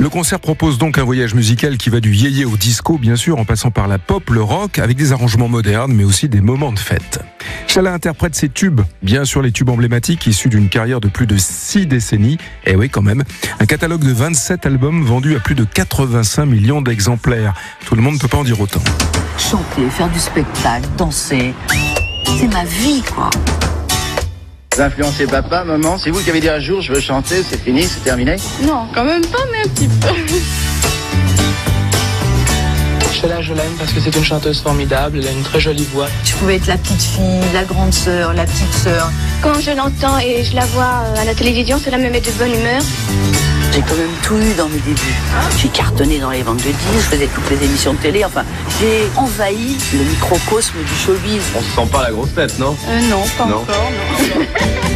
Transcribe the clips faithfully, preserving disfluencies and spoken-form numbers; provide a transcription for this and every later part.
Le concert propose donc un voyage musical qui va du yéyé au disco, bien sûr, en passant par la pop, le rock, avec des arrangements modernes, mais aussi des moments de fête. Chala interprète ses tubes, bien sûr les tubes emblématiques issus d'une carrière de plus de six décennies. Et oui, quand même. Un catalogue de vingt-sept albums vendus à plus de quatre-vingt-cinq millions d'exemplaires. Tout le monde ne peut pas en dire autant. Chanter, faire du spectacle, danser, c'est ma vie, quoi. Vous influencez papa, maman, c'est vous qui avez dit un jour je veux chanter, c'est fini, c'est terminé? Non, quand même pas, mais un petit peu. Chala, je l'aime parce que c'est une chanteuse formidable, elle a une très jolie voix. Je pouvais être la petite fille, la grande sœur, la petite sœur. Quand je l'entends et je la vois à la télévision, cela me met de bonne humeur. J'ai quand même tout eu dans mes débuts. J'ai cartonné dans les ventes de disques, je faisais toutes les émissions de télé, enfin, j'ai envahi le microcosme du showbiz. On se sent pas la grosse tête, non? Euh, non, pas Non. encore, non.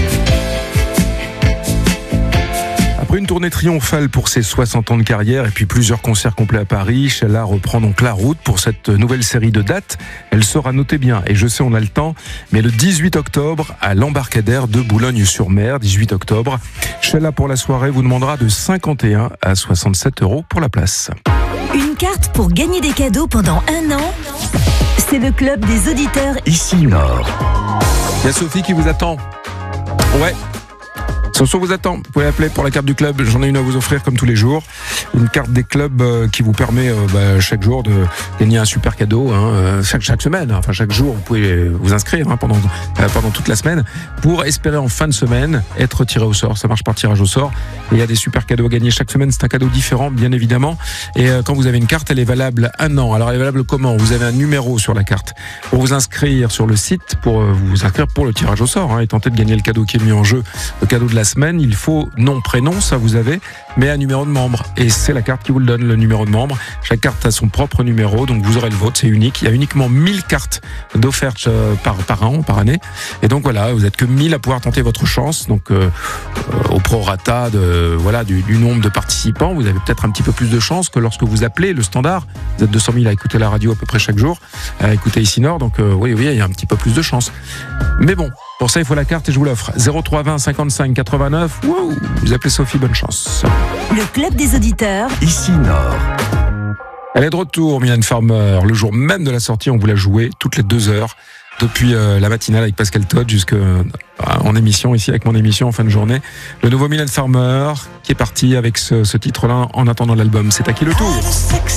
Après une tournée triomphale pour ses soixante ans de carrière et puis plusieurs concerts complets à Paris, Chala reprend donc la route pour cette nouvelle série de dates. Elle sera, notée bien, et je sais on a le temps, mais le dix-huit octobre à l'Embarcadère de Boulogne-sur-Mer, dix-huit octobre. Chala pour la soirée vous demandera de cinquante et un à soixante-sept euros pour la place. Une carte pour gagner des cadeaux pendant un an, c'est le club des auditeurs Ici Nord. Il y a Sophie qui vous attend. Ouais. Soso vous attend, vous pouvez appeler pour la carte du club, j'en ai une à vous offrir comme tous les jours. Une carte des clubs euh, qui vous permet euh, bah, chaque jour de gagner un super cadeau, hein, euh, chaque, chaque semaine, hein, enfin chaque jour vous pouvez vous inscrire hein, pendant, euh, pendant toute la semaine pour espérer en fin de semaine être tiré au sort, ça marche par tirage au sort. Et il y a des super cadeaux à gagner chaque semaine, c'est un cadeau différent bien évidemment. Et euh, quand vous avez une carte, elle est valable un an. Alors elle est valable comment? Vous avez un numéro sur la carte pour vous inscrire sur le site, pour euh, vous inscrire pour le tirage au sort hein, et tenter de gagner le cadeau qui est mis en jeu, le cadeau de la semaine. Il faut nom, prénom, ça vous avez, mais un numéro de membre. Et c'est la carte qui vous le donne, le numéro de membre. Chaque carte a son propre numéro, donc vous aurez le vôtre, c'est unique. Il y a uniquement mille cartes d'offertes par, par an, par année. Et donc voilà, vous n'êtes que mille à pouvoir tenter votre chance. Donc euh, au prorata de, voilà, du, du nombre de participants, vous avez peut-être un petit peu plus de chance que lorsque vous appelez le standard. Vous êtes deux cent mille à écouter la radio à peu près chaque jour, à écouter Ici Nord, donc euh, oui, oui, il y a un petit peu plus de chance. Mais bon, pour ça, il faut la carte et je vous l'offre. zéro trois vingt cinquante-cinq quatre-vingt-neuf. Wow, vous appelez Sophie, bonne chance. Le club des auditeurs Ici Nord. Elle est de retour, Mylène Farmer. Le jour même de la sortie, on vous l'a joué toutes les deux heures. Depuis euh, la matinale avec Pascal Todd jusqu'en euh, émission, ici avec mon émission en fin de journée. Le nouveau Mylène Farmer qui est parti avec ce, ce titre-là en attendant l'album. C'est à qui le tour?